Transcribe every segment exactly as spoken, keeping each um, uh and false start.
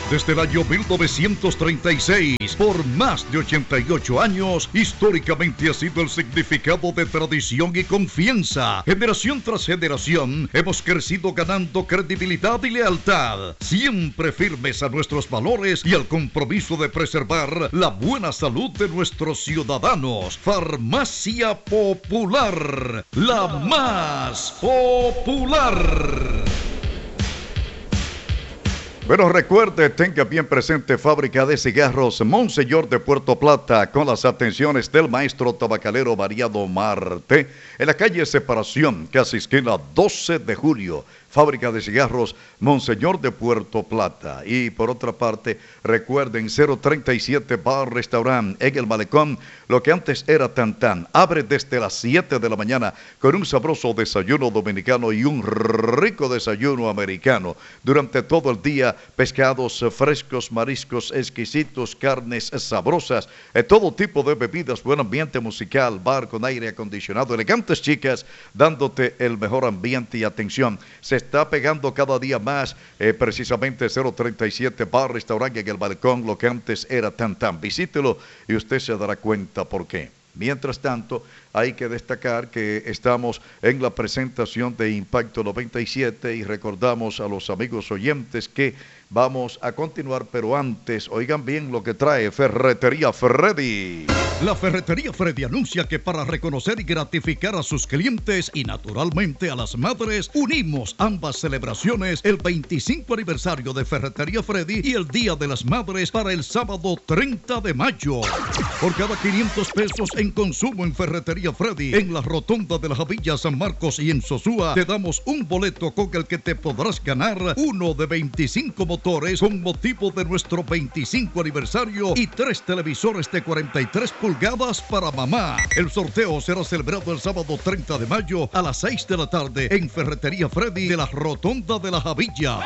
Desde el año mil novecientos treinta y seis, por más de ochenta y ocho años, históricamente ha sido el significado de tradición y confianza. Generación tras generación, hemos crecido ganando credibilidad y lealtad, siempre firmes a nuestros valores y al compromiso de preservar la buena salud de nuestros ciudadanos. Farmacia Popular, la más popular. Bueno, recuerde, tenga bien presente Fábrica de Cigarros Monseñor de Puerto Plata, con las atenciones del maestro tabacalero Mariano Marte, en la calle Separación, casi esquina doce de julio. Fábrica de Cigarros Monseñor de Puerto Plata. Y por otra parte, recuerden, cero treinta y siete Bar Restaurant en el Malecón, lo que antes era Tantán. Abre desde las siete de la mañana con un sabroso desayuno dominicano y un rico desayuno americano. Durante todo el día, pescados frescos, mariscos exquisitos, carnes sabrosas, eh, todo tipo de bebidas, buen ambiente musical, bar con aire acondicionado, elegantes chicas, dándote el mejor ambiente y atención. Se está pegando cada día más, eh, precisamente cero treinta y siete Bar Restaurant en el Balcón, lo que antes era tan tan. Visítelo y usted se dará cuenta por qué. Mientras tanto, hay que destacar que estamos en la presentación de Impacto noventa y siete y recordamos a los amigos oyentes que vamos a continuar, pero antes, oigan bien lo que trae Ferretería Freddy. La Ferretería Freddy anuncia que para reconocer y gratificar a sus clientes y naturalmente a las madres, unimos ambas celebraciones, el veinticinco aniversario de Ferretería Freddy y el Día de las Madres para el sábado treinta de mayo. Por cada quinientos pesos en consumo en Ferretería Freddy, en la rotonda de la Javilla San Marcos y en Sosúa, te damos un boleto con el que te podrás ganar uno de veinticinco motores con motivo de nuestro veinticinco aniversario y tres televisores de cuarenta y tres pulgadas para mamá. El sorteo será celebrado el sábado treinta de mayo a las seis de la tarde en Ferretería Freddy de la rotonda de la Javilla.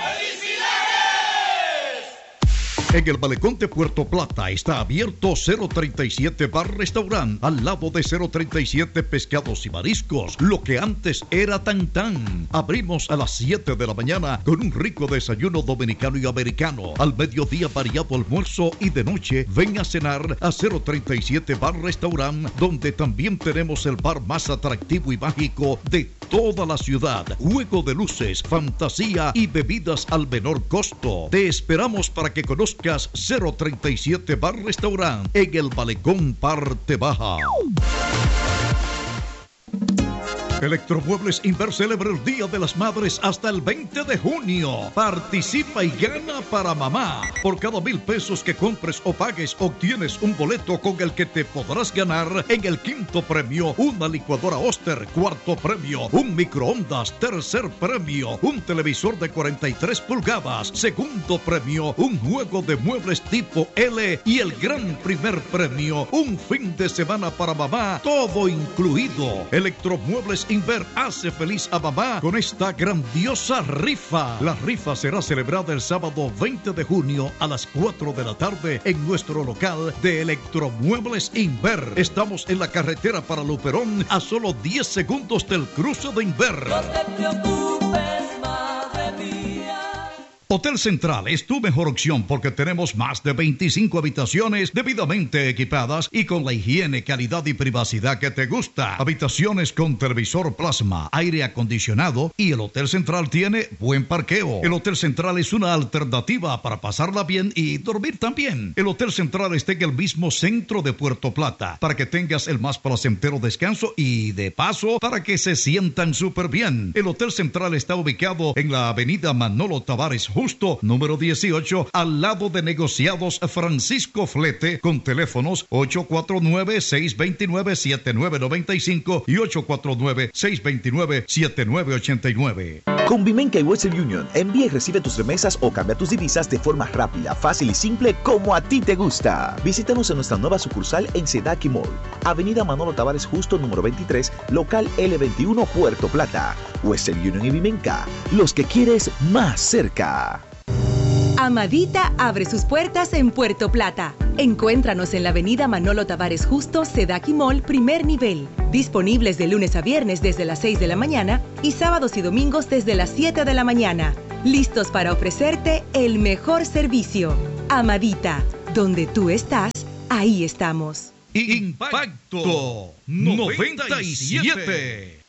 En el Malecón de Puerto Plata está abierto cero treinta y siete Bar Restaurant, al lado de cero treinta y siete Pescados y Mariscos, lo que antes era Tantán. Abrimos a las siete de la mañana con un rico desayuno dominicano y americano. Al mediodía variado almuerzo y de noche ven a cenar a cero treinta y siete Bar Restaurant, donde también tenemos el bar más atractivo y mágico de toda la ciudad. Juego de luces, fantasía y bebidas al menor costo. Te esperamos para que conozcas cero treinta y siete Bar Restaurant en el Malecón Parte Baja. Electromuebles Inver celebra el Día de las Madres hasta el veinte de junio. Participa y gana para mamá. Por cada mil pesos que compres o pagues, obtienes un boleto con el que te podrás ganar en el quinto premio una licuadora Oster, cuarto premio un microondas, tercer premio un televisor de cuarenta y tres pulgadas, segundo premio un juego de muebles tipo L y el gran primer premio un fin de semana para mamá, todo incluido. Electromuebles Inver hace feliz a mamá con esta grandiosa rifa. La rifa será celebrada el sábado veinte de junio a las cuatro de la tarde en nuestro local de Electromuebles Inver. Estamos en la carretera para Luperón, a solo diez segundos del cruce de Inver. No te preocupes, madre mía. Hotel Central es tu mejor opción porque tenemos más de veinticinco habitaciones debidamente equipadas y con la higiene, calidad y privacidad que te gusta. Habitaciones con televisor plasma, aire acondicionado y el Hotel Central tiene buen parqueo. El Hotel Central es una alternativa para pasarla bien y dormir también. El Hotel Central está en el mismo centro de Puerto Plata para que tengas el más placentero descanso y de paso para que se sientan súper bien. El Hotel Central está ubicado en la avenida Manolo Tavares Justo, número dieciocho, al lado de Negociados Francisco Flete, con teléfonos ocho cuatro nueve, seis dos nueve, siete nueve nueve cinco y ocho cuatro nueve, seis dos nueve, siete nueve ocho nueve. Con Vimenca y Western Union, envía y recibe tus remesas o cambia tus divisas de forma rápida, fácil y simple como a ti te gusta. Visítanos en nuestra nueva sucursal en Sedaki Mall, Avenida Manolo Tavares Justo, número veintitrés, local L veintiuno, Puerto Plata. Western Union y Vimenca, los que quieres más cerca. Amadita abre sus puertas en Puerto Plata. Encuéntranos en la avenida Manolo Tavares Justo, Sedaki Mall, primer nivel. Disponibles de lunes a viernes desde las seis de la mañana y sábados y domingos desde las siete de la mañana. listos para ofrecerte el mejor servicio. Amadita, donde tú estás, ahí estamos. Impacto noventa y siete.